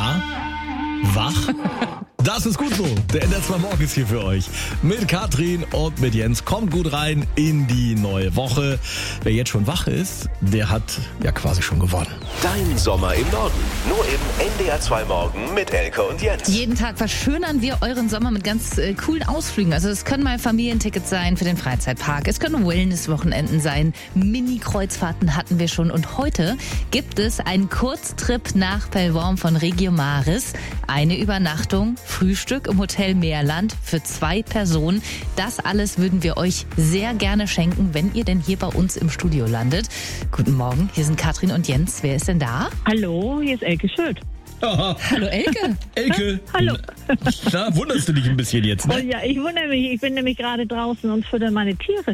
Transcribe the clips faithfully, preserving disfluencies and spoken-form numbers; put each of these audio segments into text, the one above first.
Na? Wach? Das ist gut so. Der N D R zwei Morgen ist hier für euch. Mit Katrin und mit Jens. Kommt gut rein in die neue Woche. Wer jetzt schon wach ist, der hat ja quasi schon gewonnen. Dein Sommer im Norden. Nur im N D R zwei Morgen mit Elke und Jens. Jeden Tag verschönern wir euren Sommer mit ganz äh, coolen Ausflügen. Also es können mal Familientickets sein für den Freizeitpark. Es können Wellness-Wochenenden sein. Mini-Kreuzfahrten hatten wir schon. Und heute gibt es einen Kurztrip nach Pellworm von Regiomaris. Eine Übernachtung, Frühstück im Hotel Meerland für zwei Personen. Das alles würden wir euch sehr gerne schenken, wenn ihr denn hier bei uns im Studio landet. Guten Morgen, hier sind Katrin und Jens. Wer ist denn da? Hallo, hier ist Elke Schuld. Aha. Hallo Elke. Elke. Hallo. Na, wunderst du dich ein bisschen jetzt, ne? Und ja, ich wundere mich, ich bin nämlich gerade draußen und fütter meine Tiere.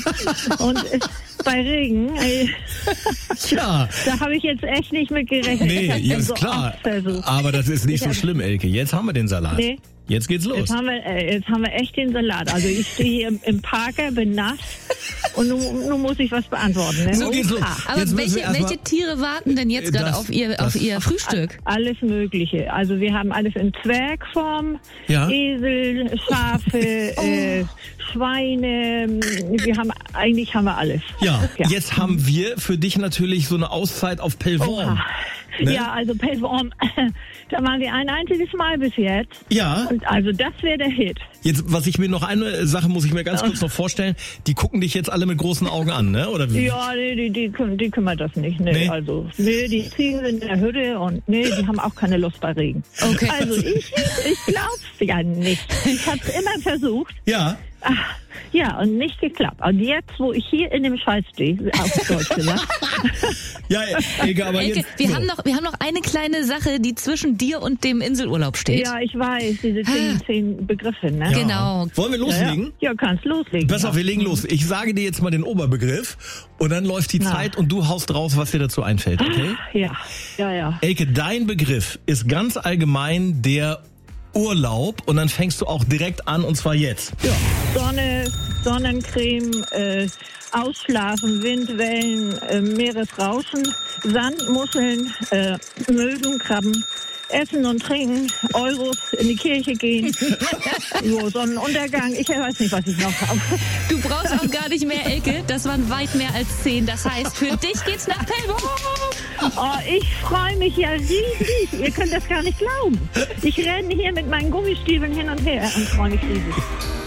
Und es, bei Regen, ey, Ja. da habe ich jetzt echt nicht mit gerechnet. Ich Nee, hab's ja, schon ist so klar. oft versucht. Aber das ist nicht Ich so hab- schlimm, Elke. Jetzt haben wir den Salat. Nee. Jetzt geht's los. Jetzt haben wir, äh, jetzt haben wir echt den Salat. Also ich stehe hier im, im Parker, bin nass und nun, nun muss ich was beantworten. Ne? So geht's los. Oha. Aber Jetzt müssen welche, wir erst mal- welche Tiere warten denn jetzt gerade Das- auf ihr, das- auf ihr Frühstück? Alles Mögliche. Also wir haben alles in Zwergform, Ja. Esel, Schafe, äh, Schweine. Wir haben eigentlich haben wir alles. Ja, Ja. jetzt haben wir für dich natürlich so eine Auszeit auf Pellworm. Oha. Ne? Ja, also Pellworm, da waren wir ein einziges Mal bis jetzt. Ja, Und also das wäre der Hit. jetzt, was ich mir noch eine Sache muss ich mir ganz kurz noch vorstellen. Die gucken dich jetzt alle mit großen Augen an, ne? Oder wie? Ja, nee, die, die, küm- die kümmert das nicht. Nee, Nee? also, nee, die Ziegen sind in der Hütte und nee, die haben auch keine Lust bei Regen. Okay. Also ich, ich glaub's ja nicht. Ich hab's immer versucht. Ja. Ach, ja, und nicht geklappt. Und jetzt, wo ich hier in dem Scheiß stehe, auf Deutsch gesagt, Ja, Elke, aber Elke, jetzt. wir so. haben noch, wir haben noch eine kleine Sache, die zwischen dir und dem Inselurlaub steht. ja, ich weiß, diese zehn, zehn Begriffe, ne? Ja. Genau. Wollen wir Ja, loslegen? ja. ja, kannst loslegen. Pass auf, ja. wir legen los. Ich sage dir jetzt mal den Oberbegriff und dann läuft die Na. Zeit und du haust raus, was dir dazu einfällt, okay? Ja, ja, ja. Elke, dein Begriff ist ganz allgemein der Urlaub und dann fängst du auch direkt an und zwar jetzt. Ja, Sonne, Sonnencreme, äh, Ausschlafen, Windwellen, äh, Meeresrauschen, Sand, Muscheln, äh, Möwen, Krabben, Essen und Trinken, Euros, in die Kirche gehen, jo, Sonnenuntergang, ich weiß nicht, was ich noch habe. Du brauchst auch gar nicht mehr, Elke. Das waren weit mehr als zehn. Das heißt, für dich geht's nach Pellworm. Oh, ich freue mich ja riesig, ihr könnt das gar nicht glauben. Ich renne hier mit meinen Gummistiefeln hin und her und freue mich riesig.